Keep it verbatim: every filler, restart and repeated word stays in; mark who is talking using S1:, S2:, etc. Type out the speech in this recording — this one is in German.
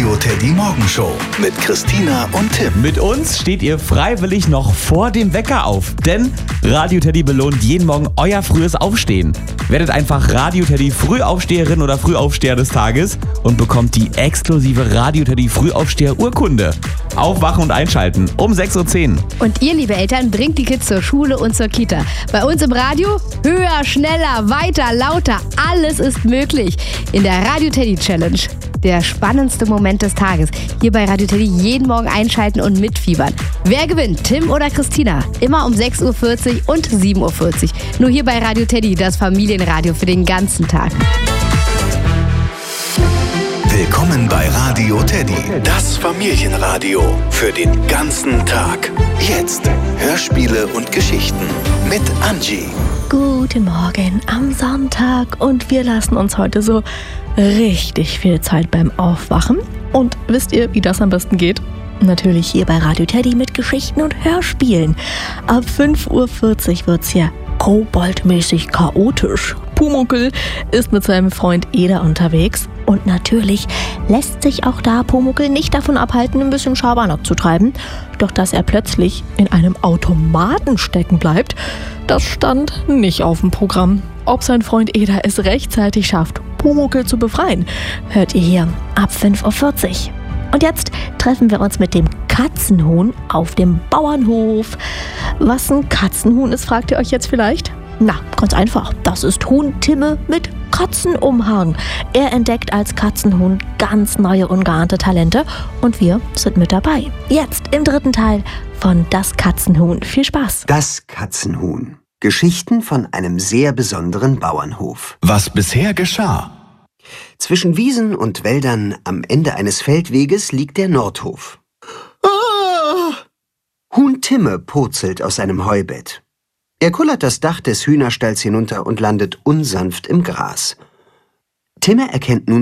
S1: Radio Teddy Morgenshow mit Christina und Tim.
S2: Mit uns steht ihr freiwillig noch vor dem Wecker auf, denn Radio Teddy belohnt jeden Morgen euer frühes Aufstehen. Werdet einfach Radio Teddy Frühaufsteherin oder Frühaufsteher des Tages und bekommt die exklusive Radio Teddy Frühaufsteher Urkunde. Aufwachen und einschalten um sechs Uhr zehn.
S3: Und ihr, liebe Eltern, bringt die Kids zur Schule und zur Kita. Bei uns im Radio höher, schneller, weiter, lauter. Alles ist möglich in der Radio Teddy Challenge. Der spannendste Moment des Tages. Hier bei Radio Teddy jeden Morgen einschalten und mitfiebern. Wer gewinnt, Tim oder Christina? Immer um sechs Uhr vierzig und sieben Uhr vierzig. Nur hier bei Radio Teddy, das Familienradio für den ganzen Tag.
S1: Willkommen bei Radio Teddy, das Familienradio für den ganzen Tag. Jetzt Hörspiele und Geschichten mit Angie.
S4: Guten Morgen am Sonntag und wir lassen uns heute so richtig viel Zeit beim Aufwachen. Und wisst ihr, wie das am besten geht? Natürlich hier bei Radio Teddy mit Geschichten und Hörspielen. Ab fünf Uhr vierzig wird's hier koboldmäßig chaotisch. Pumuckl ist mit seinem Freund Eder unterwegs. Und natürlich lässt sich auch da Pumuckl nicht davon abhalten, ein bisschen Schabernack zu treiben. Doch dass er plötzlich in einem Automaten stecken bleibt, das stand nicht auf dem Programm. Ob sein Freund Eder es rechtzeitig schafft, Pumuckl zu befreien, hört ihr hier ab fünf Uhr vierzig. Und jetzt treffen wir uns mit dem Katzenhuhn auf dem Bauernhof. Was ein Katzenhuhn ist, fragt ihr euch jetzt vielleicht? Na, ganz einfach. Das ist Huhn Timme mit Katzenumhang. Er entdeckt als Katzenhuhn ganz neue, ungeahnte Talente und wir sind mit dabei. Jetzt im dritten Teil von Das Katzenhuhn. Viel Spaß.
S5: Das Katzenhuhn. Geschichten von einem sehr besonderen Bauernhof.
S1: Was bisher geschah.
S5: Zwischen Wiesen und Wäldern am Ende eines Feldweges liegt der Nordhof. Ah! Huhn Timme purzelt aus seinem Heubett. Er kullert das Dach des Hühnerstalls hinunter und landet unsanft im Gras. Timme erkennt nun